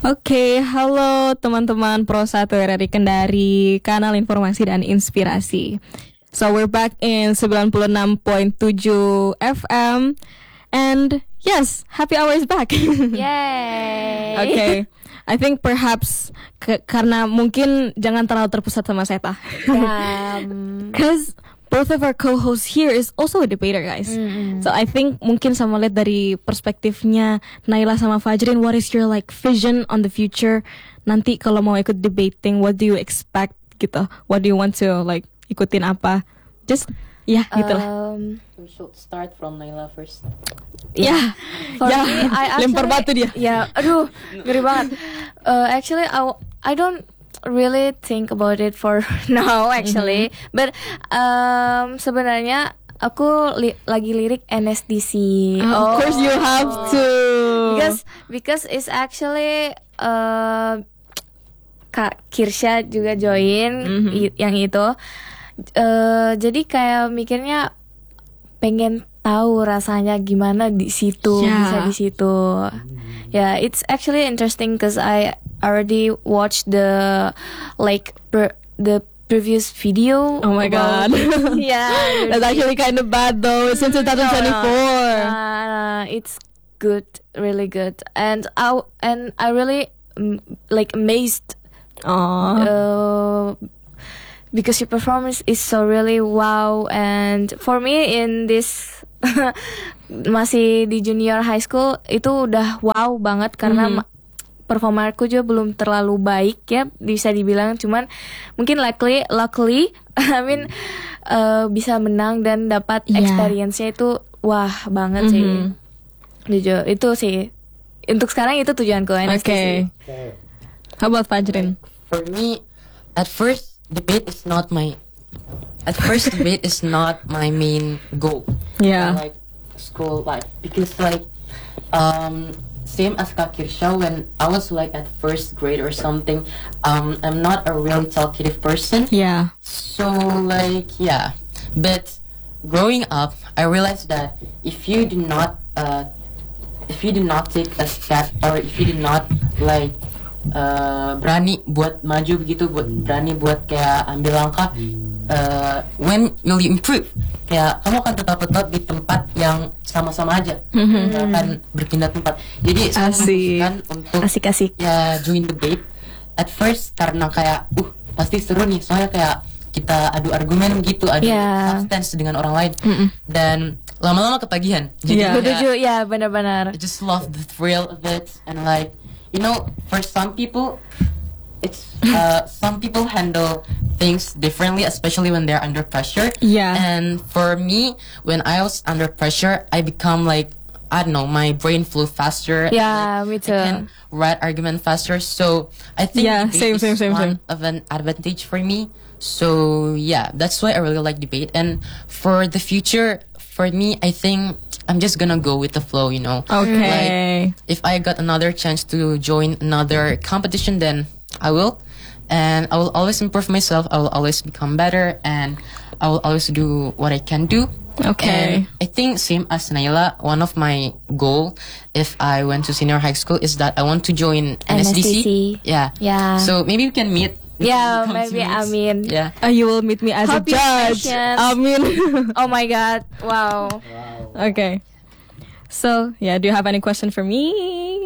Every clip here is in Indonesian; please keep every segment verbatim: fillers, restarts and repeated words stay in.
Oke, halo teman-teman Pro satu R R I Kendari, kanal informasi dan inspirasi. So we're back in sembilan puluh enam koma tujuh F M. And yes, happy hour is back. Yay. Okay, I think perhaps ke- karena mungkin jangan terlalu terpusat sama Seta. Because both of our co-hosts here is also a debater, guys. Mm-hmm. So I think mungkin sama lihat dari perspektifnya Naila sama Fajrin, what is your like vision on the future? Nanti kalau mau ikut debating, what do you expect gitu? What do you want to like ikutin apa? Just ya yeah, gitulah. Um, we should start from Naila first. Ya, yeah. For yeah. me, I actually, lempar batu dia. Ya, aduh, ngeri banget. Uh, actually, I I don't really think about it for now actually, mm-hmm. but um, sebenarnya aku li- lagi lirik N S D C. Oh, of oh. course you have to. Because because it's actually uh, Kak Kirsha juga join mm-hmm. i- yang itu. Uh, jadi kayak mikirnya pengen tahu rasanya gimana di situ, yeah. bisa di situ. Yeah, it's actually interesting because I already watched the like per, the previous video. Oh my about, god. Yeah, that's actually kind of bad though. It's in twenty twenty-four. Uh, it's good, really good, and I and I really um, like amazed. Uh, because your performance is so really wow, and for me in this masih di junior high school itu udah wow banget karena mm-hmm. performaku juga belum terlalu baik ya bisa dibilang, cuman mungkin luckily luckily I mean uh, bisa menang dan dapat yeah. experience-nya itu wah banget mm-hmm. sih. Jujur itu sih untuk sekarang itu tujuanku. Oke. Okay. How about Fajrin? For me, at first debate is not my at first debate is not my main goal. Yeah. In, like school life, because like um same as Kak Kirsha, when I was like at first grade or something, um I'm not a really talkative person. Yeah. So like yeah, but growing up, I realized that if you do not uh if you do not take a step, or if you do not like Uh, berani buat maju begitu, buat berani buat kayak ambil langkah, uh, when will you improve? Kayak kamu akan tetap tetap di tempat yang sama-sama aja, mm-hmm. nggak akan berpindah tempat. Jadi saya memutuskan untuk asik-asik ya join debate at first karena kayak uh pasti seru nih, soalnya kayak kita adu argumen gitu, adu yeah. substance dengan orang lain, mm-hmm. dan lama-lama ketagihan. Jadi yeah. Betul, ya benar-benar. I just love the thrill of it, and like you know, for some people, it's uh, some people handle things differently, especially when they're under pressure. Yeah. And for me, when I was under pressure, I become like, I don't know, my brain flew faster. Yeah, and, like, me too. I can write argument faster. So I think yeah, debate same, is same, same, one same. of an advantage for me. So yeah, that's why I really like debate. And for the future, for me, I think I'm just gonna go with the flow, you know. Okay. Like, if I got another chance to join another competition, then I will. And I will always improve myself. I will always become better. And I will always do what I can do. Okay. And I think same as Naila, one of my goal if I went to senior high school is that I want to join N S D C. N S D C. Yeah. Yeah. So maybe we can meet. Yeah, maybe I mean. Yeah. Uh, you will meet me as Hope a judge. I mean. Oh my god. Wow. Wow. Okay. So, yeah, do you have any question for me?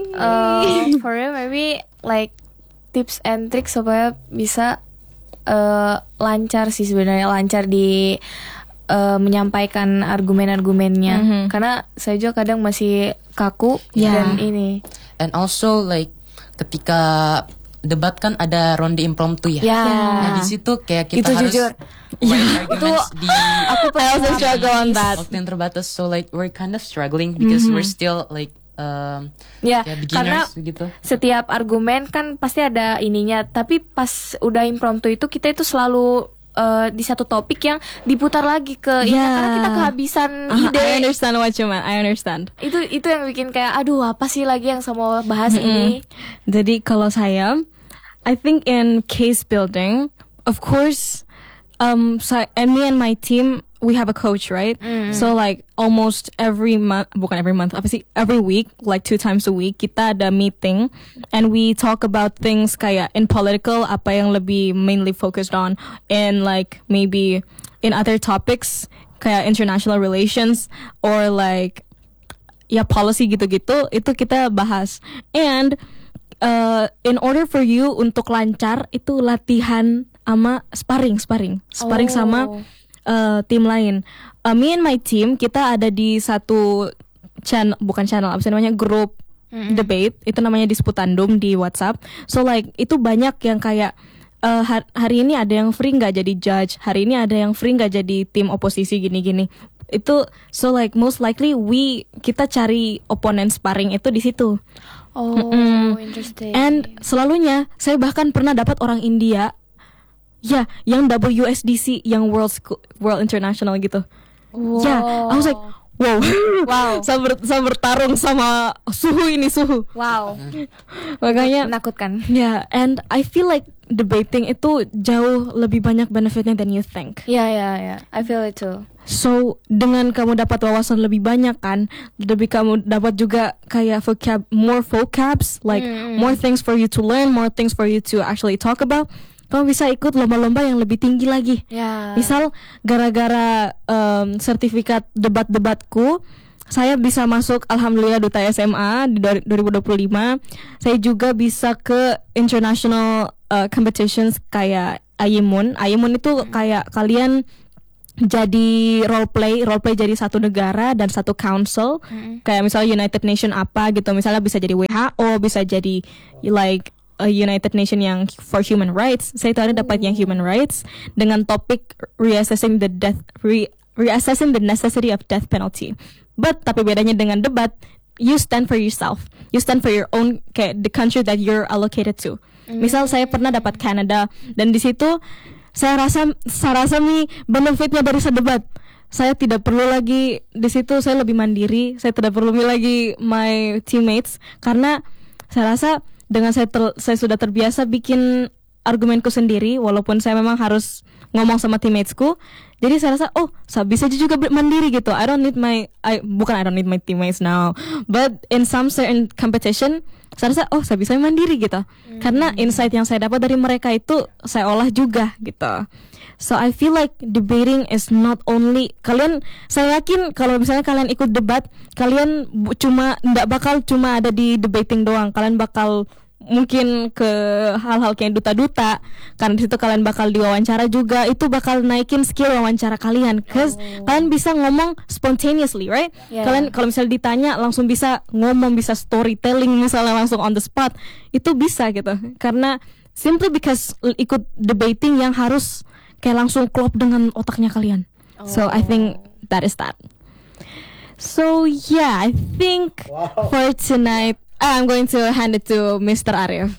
Uh, for you, maybe like tips and tricks supaya bisa uh, lancar sih sebenarnya, lancar di uh, menyampaikan argumen-argumennya. Mm-hmm. Karena saya juga kadang masih kaku yeah. dan ini. And also like ketika debat kan ada ronde impromptu ya. Yeah. Nah di situ kayak kita itu harus jujur. itu di aku I also struggle on that. Waktu yang terbatas, so like we're kind of struggling because mm-hmm. we're still like um, ya, ya karena gitu. Setiap argumen kan pasti ada ininya, tapi pas udah impromptu itu kita itu selalu uh, di satu topik yang diputar lagi ke yeah. ya, karena kita kehabisan uh, ide. I understand what you mean. I understand. Itu itu yang bikin kayak aduh apa sih lagi yang saya mau bahas mm-hmm. ini. Jadi kalau saya, I think in case building, of course, um, so and me and my team, we have a coach, right? Mm. So like almost every month, bukan every month, apa sih? Every week, like two times a week, kita ada meeting and we talk about things kayak in political, apa yang lebih mainly focused on, and like maybe in other topics kayak international relations or like ya policy gitu-gitu, itu kita bahas. And uh, in order for you untuk lancar, itu latihan sama sparring, sparring, sparring Oh. sama uh, tim lain. Uh, me and my team, kita ada di satu channel, bukan channel, apa sih namanya, grup Mm-mm. debate, itu namanya Disputandum di WhatsApp. So like itu banyak yang kayak uh, har- hari ini ada yang free nggak jadi judge, hari ini ada yang free nggak jadi tim oposisi gini-gini. Itu so like most likely we kita cari opponent sparring itu di situ. Oh, Mm-mm. interesting. And selalunya saya bahkan pernah dapat orang India, ya, yang W S D C, yang World Sco- World International gitu. wow. Ya, I was like, wow, Wow. saya, ber- saya bertarung sama suhu ini suhu. wow, Makanya, menakutkan. ya, and I feel like debating itu jauh lebih banyak benefitnya than you think. Ya, ya, ya. I feel it too. So dengan kamu dapat wawasan lebih banyak kan, lebih kamu dapat juga kayak vocab, more vocabs, like Mm. more things for you to learn, more things for you to actually talk about. Kamu bisa ikut lomba-lomba yang lebih tinggi lagi. Ya. Misal gara-gara um, sertifikat debat-debatku, saya bisa masuk alhamdulillah Duta S M A di dua ribu dua puluh lima. Saya juga bisa ke international uh, competitions kayak Ayimun. Ayimun itu kayak kalian jadi role play, role play jadi satu negara dan satu council. Mm-mm. Kayak misalnya United Nation apa gitu, misalnya bisa jadi W H O, bisa jadi like a United Nation yang for human rights. Saya itu ada dapat yang human rights dengan topik reassessing the death re, reassessing the necessity of death penalty. But tapi bedanya dengan debat, you stand for yourself. You stand for your own, kayak the country that you're allocated to. Misal saya pernah dapat Canada dan di situ saya rasa saya rasa nih benefitnya dari sedebat. Saya tidak perlu lagi di situ, saya lebih mandiri. Saya tidak perlu lagi my teammates karena saya rasa dengan saya ter, saya sudah terbiasa bikin argumenku sendiri walaupun saya memang harus ngomong sama teammatesku. Jadi saya rasa oh, saya bisa juga mandiri gitu. I don't need my I bukan I don't need my teammates now. But in some certain competition saya rasa oh, saya bisa mandiri gitu. Mm. Karena insight yang saya dapat dari mereka itu saya olah juga gitu. So I feel like debating is not only kalian, saya yakin kalau misalnya kalian ikut debat, kalian bu- cuma nggak bakal cuma ada di debating doang. Kalian bakal mungkin ke hal-hal kayak duta-duta, karena di situ kalian bakal diwawancara juga. Itu bakal naikin skill wawancara kalian, cause Oh. kalian bisa ngomong spontaneously, right? Yeah. Kalian kalau misalnya ditanya langsung bisa ngomong, bisa storytelling misalnya langsung on the spot, itu bisa gitu. Karena simply because ikut debating yang harus kayak langsung klop dengan otaknya kalian. So I think that is that. So yeah, I think Wow. for tonight, I'm going to hand it to Mister Arif.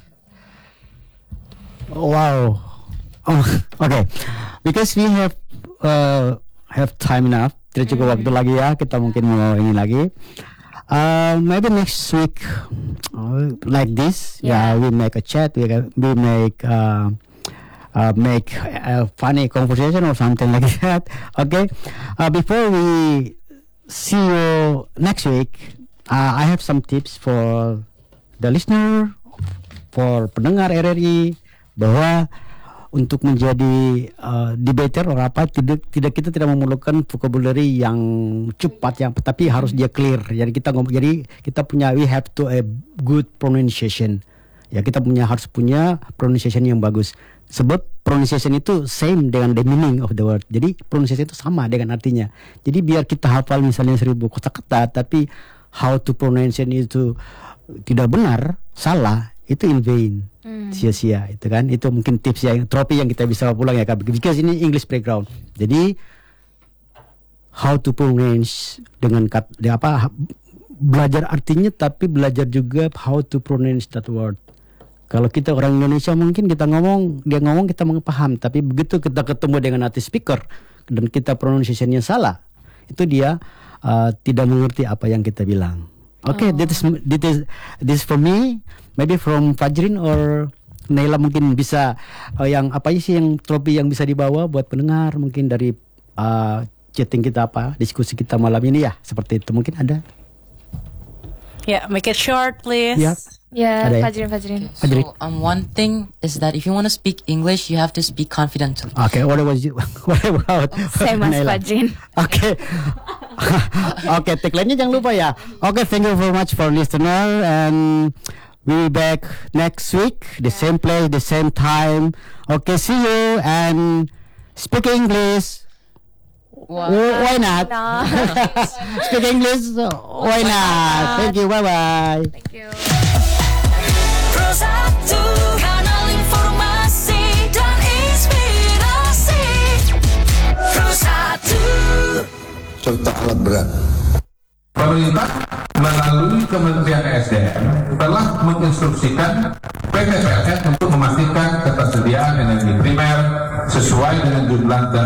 Wow. Oh, okay. Because we have uh, have time enough. Tidak cukup waktu lagi ya. Kita mungkin mau ini lagi. Uh, maybe next week, uh, like this, yeah. Yeah. we make a chat. We we make uh, uh, make a funny conversation or something like that. Okay. Uh, before we see you next week, uh, I have some tips for the listener, for pendengar R R I, bahwa untuk menjadi uh, debater or apa, tidak tidak kita tidak memerlukan vocabulary yang cepat, yang tapi harus dia clear. Jadi kita ngomong, jadi kita punya we have to a good pronunciation. Ya, kita punya harus punya pronunciation yang bagus. Sebab pronunciation itu same dengan the meaning of the word. Jadi pronunciation itu sama dengan artinya. Jadi biar kita hafal misalnya seribu kata-kata, tapi how to pronunciation itu tidak benar, salah, itu in vain, hmm. sia-sia itu kan. Itu mungkin tips yang tropi yang kita bisa pulang ya Kak, because ini English background. Jadi how to pronounce dengan kat, di apa belajar artinya, tapi belajar juga how to pronounce that word. Kalau kita orang Indonesia mungkin kita ngomong, dia ngomong kita paham, tapi begitu kita ketemu dengan native speaker dan kita pronunciation-nya salah, itu dia uh, tidak mengerti apa yang kita bilang. Okay, oh. that is this is this for me. Maybe from Fajrin or Naila mungkin bisa uh, yang apa sih yang trofi yang bisa dibawa buat pendengar mungkin dari uh, chatting kita apa diskusi kita malam ini ya seperti itu mungkin ada. Yeah, make it short, please. Yeah. Yeah, Ada ya? Fajrin, Fajrin. Okay, so um, one thing is that if you want to speak English, you have to speak confidently. Okay, what about you? What about Same as Naila? Fajrin. Okay. Okay, tagline-nya jangan lupa ya. Okay, thank you very much for listener and we'll be back next week, the same place, the same time. Okay, see you and speak English. Wow. Why not? Speak English. Why not? Thank you. Bye bye. Thank you. Pro satu kanal informasi dan inspirasi. Pro satu serta alat berat. Pemerintah melalui Kementerian S D M telah menginstruksikan P T P L N untuk memastikan ketersediaan energi primer sesuai dengan jumlah dan